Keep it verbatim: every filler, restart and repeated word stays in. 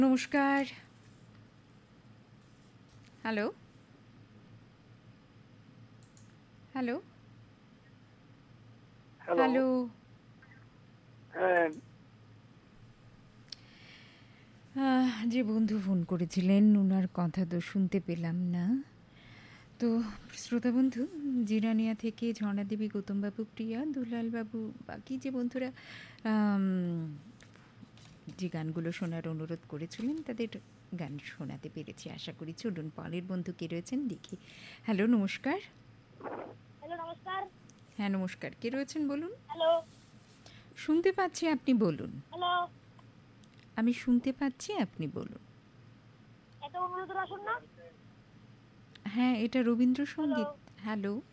নমস্কার। Hello? Hello? Hello. Hello? হ্যাঁ। আহ যে বন্ধু ফোন করেছিলেন, উনার কথা তো শুনতে পেলাম না। তো শ্রোতা বন্ধু, জিরানিয়া থেকে ঝর্ণা দেবী, গৌতমবাবু, প্রিয়া, দুলালবাবু, বাকি যে বন্ধুরা আম যে গানগুলো শোনার অনুরোধ করেছিলেন, তাদের গান শোনাতে পেরেছি আশা করি। চলুন পরের বন্ধু কে রয়েছেন দেখি। হ্যালো, নমস্কার। হ্যালো, নমস্কার। হ্যাঁ, নমস্কার। কে রয়েছেন বলুন? হ্যালো। শুনতে পাচ্ছি, আপনি বলুন। হ্যালো। আমি শুনতে পাচ্ছি, আপনি বলুন। একটা অনুরোধ রাখুন না। হ্যাঁ, এটা হ্যালো। রবীন্দ্রসঙ্গীত। হ্যালো?